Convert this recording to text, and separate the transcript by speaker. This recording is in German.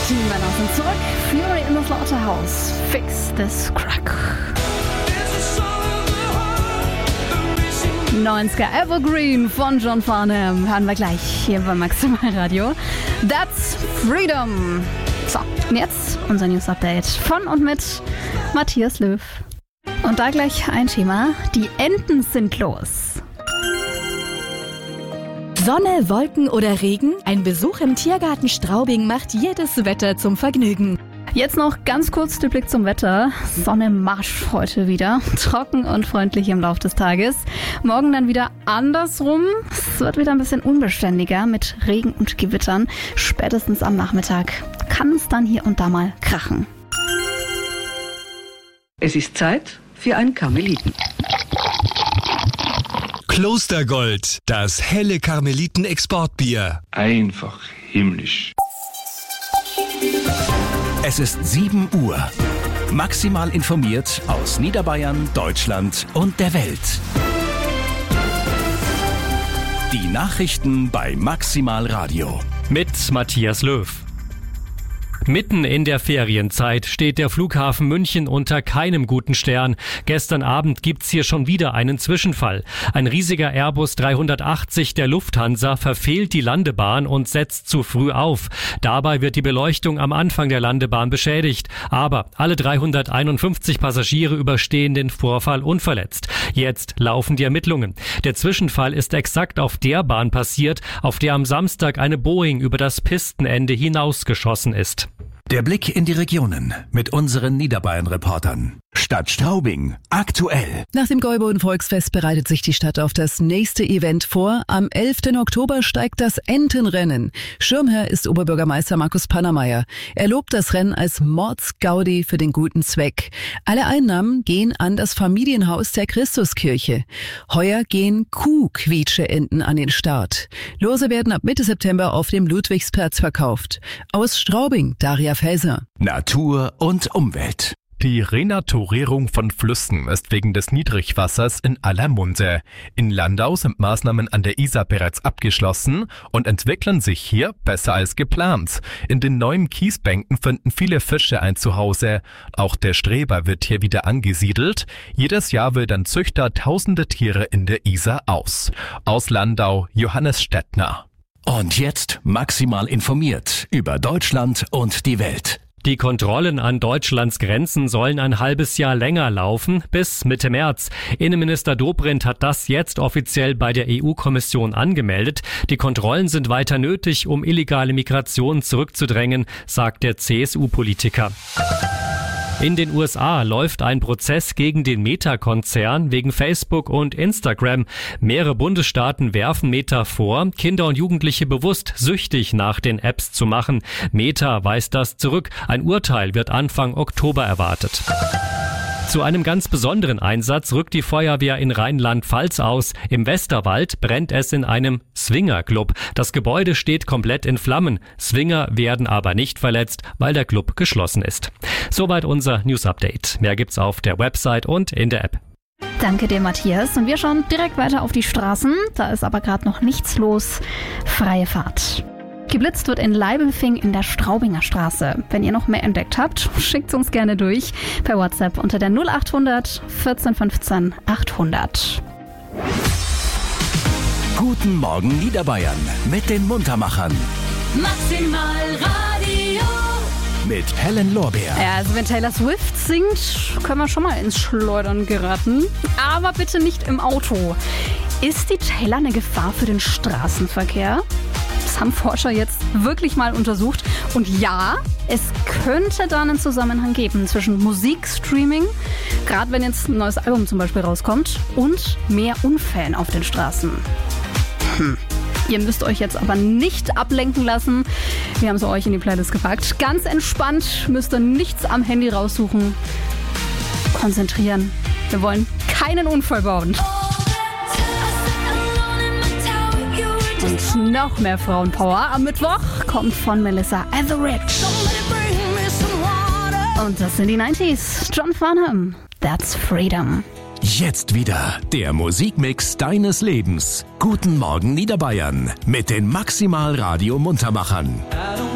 Speaker 1: Die Männer sind zurück. Fury in the Slaughterhouse. Fix this crack. 90er Evergreen von John Farnham. Hören wir gleich hier bei Maximal Radio. That's Freedom. So, und jetzt unser News-Update von und mit Matthias Löw. Und da gleich ein Thema. Die Enten sind los.
Speaker 2: Sonne, Wolken oder Regen? Ein Besuch im Tiergarten Straubing macht jedes Wetter zum Vergnügen.
Speaker 1: Jetzt noch ganz kurz der Blick zum Wetter. Sonne marsch heute wieder. Trocken und freundlich im Laufe des Tages. Morgen dann wieder andersrum. Es wird wieder ein bisschen unbeständiger mit Regen und Gewittern. Spätestens am Nachmittag kann es dann hier und da mal krachen.
Speaker 3: Es ist Zeit für ein Karmeliten.
Speaker 4: Klostergold, das helle Karmeliten-Exportbier.
Speaker 5: Einfach himmlisch.
Speaker 6: Es ist 7 Uhr. Maximal informiert aus Niederbayern, Deutschland und der Welt. Die Nachrichten bei Maximal Radio.
Speaker 7: Mit Matthias Löw. Mitten in der Ferienzeit steht der Flughafen München unter keinem guten Stern. Gestern Abend gibt's hier schon wieder einen Zwischenfall. Ein riesiger Airbus 380 der Lufthansa verfehlt die Landebahn und setzt zu früh auf. Dabei wird die Beleuchtung am Anfang der Landebahn beschädigt. Aber alle 351 Passagiere überstehen den Vorfall unverletzt. Jetzt laufen die Ermittlungen. Der Zwischenfall ist exakt auf der Bahn passiert, auf der am Samstag eine Boeing über das Pistenende hinausgeschossen ist.
Speaker 6: Der Blick in die Regionen mit unseren Niederbayern-Reportern. Stadt Straubing, aktuell.
Speaker 8: Nach dem Gäuboden-Volksfest bereitet sich die Stadt auf das nächste Event vor. Am 11. Oktober steigt das Entenrennen. Schirmherr ist Oberbürgermeister Markus Pannermeier. Er lobt das Rennen als Mordsgaudi für den guten Zweck. Alle Einnahmen gehen an das Familienhaus der Christuskirche. Heuer gehen Kuh-Quietsche-Enten an den Start. Lose werden ab Mitte September auf dem Ludwigsplatz verkauft. Aus Straubing, Daria Felser.
Speaker 6: Natur und Umwelt.
Speaker 9: Die Renaturierung von Flüssen ist wegen des Niedrigwassers in aller Munde. In Landau sind Maßnahmen an der Isar bereits abgeschlossen und entwickeln sich hier besser als geplant. In den neuen Kiesbänken finden viele Fische ein Zuhause. Auch der Streber wird hier wieder angesiedelt. Jedes Jahr wildern Züchter tausende Tiere in der Isar aus. Aus Landau, Johannes Stettner.
Speaker 6: Und jetzt maximal informiert über Deutschland und die Welt.
Speaker 7: Die Kontrollen an Deutschlands Grenzen sollen ein halbes Jahr länger laufen, bis Mitte März. Innenminister Dobrindt hat das jetzt offiziell bei der EU-Kommission angemeldet. Die Kontrollen sind weiter nötig, um illegale Migration zurückzudrängen, sagt der CSU-Politiker. In den USA läuft ein Prozess gegen den Meta-Konzern wegen Facebook und Instagram. Mehrere Bundesstaaten werfen Meta vor, Kinder und Jugendliche bewusst süchtig nach den Apps zu machen. Meta weist das zurück. Ein Urteil wird Anfang Oktober erwartet. Zu einem ganz besonderen Einsatz rückt die Feuerwehr in Rheinland-Pfalz aus. Im Westerwald brennt es in einem Swingerclub. Das Gebäude steht komplett in Flammen. Swinger werden aber nicht verletzt, weil der Club geschlossen ist. Soweit unser News-Update. Mehr gibt's auf der Website und in der App.
Speaker 1: Danke dir, Matthias. Und wir schauen direkt weiter auf die Straßen. Da ist aber gerade noch nichts los. Freie Fahrt. Geblitzt wird in Leibelfing in der Straubinger Straße. Wenn ihr noch mehr entdeckt habt, schickt uns gerne durch per WhatsApp unter der 0800 14 15 800.
Speaker 6: Guten Morgen Niederbayern mit den Muntermachern.
Speaker 2: Maximal Radio.
Speaker 6: Mit Helen Lorbeer.
Speaker 1: Ja, also wenn Taylor Swift singt, können wir schon mal ins Schleudern geraten. Aber bitte nicht im Auto. Ist die Taylor eine Gefahr für den Straßenverkehr? Das haben Forscher jetzt wirklich mal untersucht. Und ja, es könnte da einen Zusammenhang geben zwischen Musikstreaming, gerade wenn jetzt ein neues Album zum Beispiel rauskommt, und mehr Unfällen auf den Straßen. Ihr müsst euch jetzt aber nicht ablenken lassen. Wir haben es euch in die Playlist gepackt. Ganz entspannt, müsst ihr nichts am Handy raussuchen. Konzentrieren. Wir wollen keinen Unfall bauen. Und noch mehr Frauenpower am Mittwoch kommt von Melissa Etheridge. Und das sind die 90s. John Farnham, That's Freedom.
Speaker 6: Jetzt wieder der Musikmix deines Lebens. Guten Morgen Niederbayern mit den Maximal Radio Muntermachern.